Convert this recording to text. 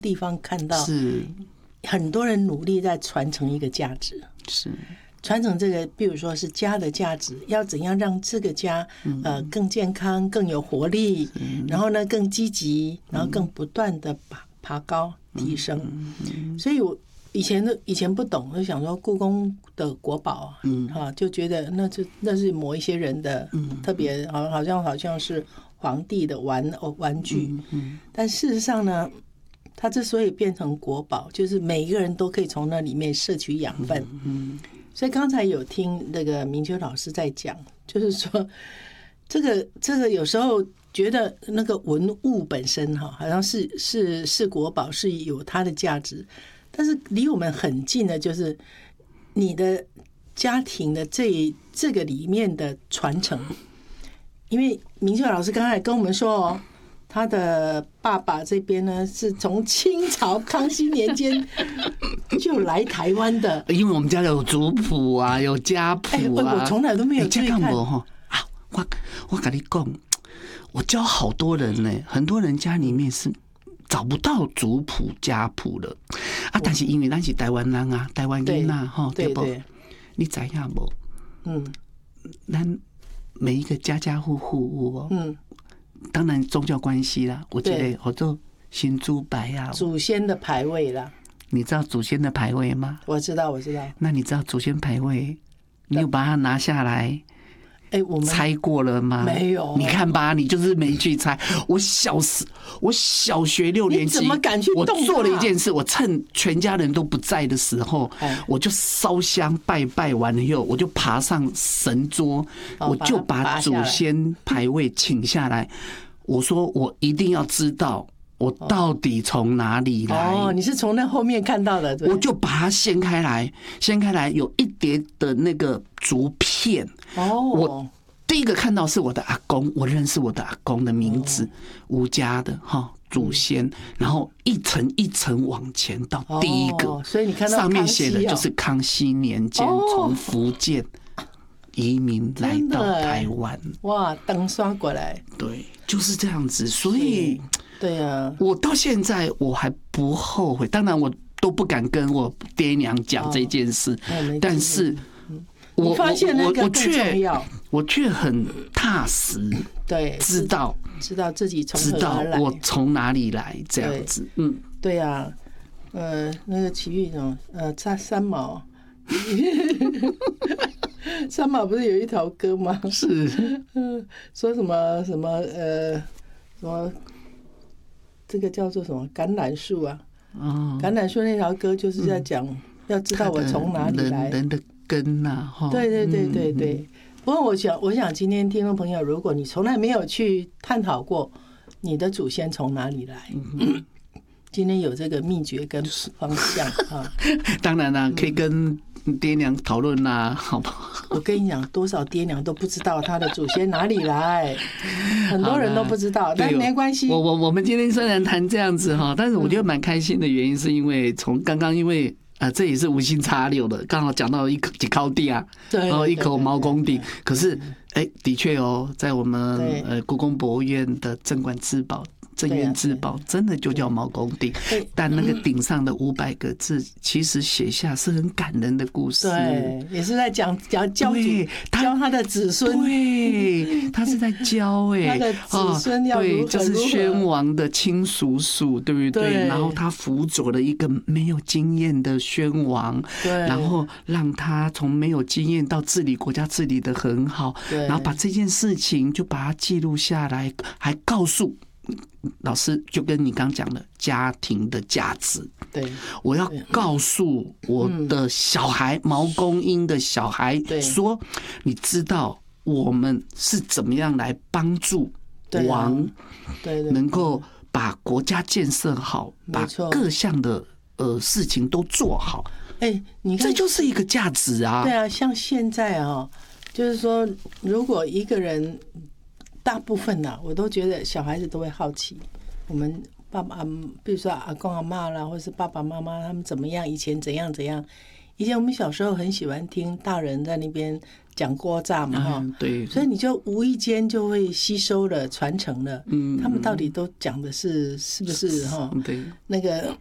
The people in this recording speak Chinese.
地方看到， 是很多人努力在传承一个价值， 是传承这个，比如说是家的价值，要怎样让这个家更健康、更有活力，然后呢更积极，然后更不断的爬高提升。所以我以前不懂，就想说故宫的国宝就觉得那是某一些人的特别，好像是皇帝的玩具。但事实上呢，它之所以变成国宝，就是每一个人都可以从那里面摄取养分。所以刚才有听那个明秋老师在讲，就是说这个有时候觉得那个文物本身好像是国宝，是有它的价值，但是离我们很近的就是你的家庭的这个里面的传承。因为明秋老师刚才跟我们说他的爸爸这边呢是从清朝康熙年间就来台湾的， 因为我们家有族谱啊，有家谱啊， 我从来都没有注意看。 我跟你讲，我教好多人呢，很多人家里面是找不到族谱家谱的啊，但是因为咱是台湾人啊，台湾人啊，对不？你知影无？咱每一个家家户户当然宗教关系啦，我觉得好多新猪白啊， 祖先的牌位啦。 你知道祖先的牌位吗？ 我知道。 那你知道祖先牌位？你有把它拿下来？ 我们猜过了吗？ 没有。 你看吧，你就是没去猜。我小学6年级， 你怎么敢去动它？ 我做了一件事，我趁全家人都不在的时候，我就烧香拜完了以后，我就爬上神桌，我就把祖先牌位请下来。我说我一定要知道我到底从哪里来。 你是从那后面看到的。 我就把它掀开来有一叠的那个竹片。我第一个看到是我的阿公，我认识我的阿公的名字，吴家的祖先，然后一层一层往前到第一个， 所以你看到上面写的就是康熙年间从福建移民来到台湾。 哇，登刷过来。 对，就是这样子。所以对啊， 我到现在我还不后悔，当然我都不敢跟我爹娘讲这件事，但是我发现那个更重要， 我却很踏实， 对， 知道自己从何而来， 知道我从哪里来，这样子。 对啊，那个奇遇三毛，三毛不是有一条歌吗？ 是， 说什么什么，这个叫做什么橄榄树啊？橄榄树那条歌就是在讲，要知道我从哪里来， 人的根呐， 对。不过我想今天听众朋友，如果你从来没有去探讨过你的祖先从哪里来，今天有这个秘诀跟方向啊。 当然啦，可以跟爹娘讨论啦，好不好？ 我跟你讲，多少爹娘都不知道他的祖先哪里来，很多人都不知道，但没关系。 我们今天虽然谈这样子哈，但是我觉得蛮开心的原因是因为从刚刚因为。这也是无心插柳的，刚好讲到一口地啊，然后一口毛公地。可是，的确在我们故宫博物院的镇馆之宝、镇院之宝，真的就叫毛公地。但那个顶上的500个字，其实写下是很感人的故事。 对，也是在教他的子孙。 对，他是在教他的子孙要如何， 就是宣王的亲叔叔，对不对？然后他辅佐了一个没有经验的宣王，然后让他从没有经验到治理国家治理得很好，然后把这件事情就把它记录下来，还告诉老师，就跟你刚讲的家庭的价值。对，我要告诉我的小孩，毛公英的小孩说，你知道我们是怎么样来帮助王，能够把国家建设好，把各项的事情都做好。你看，这就是一个价值啊！ 对啊，像现在就是说，如果一个人。大部分我都觉得小孩子都会好奇，我们爸爸，比如说阿公阿嬷啦，或是爸爸妈妈他们怎么样，以前怎样， 以前我们小时候很喜欢听大人在那边讲锅炸嘛，哈， 对， 所以你就无意间就会吸收了、传承了，他们到底都讲的是不是哈？ 对， 那个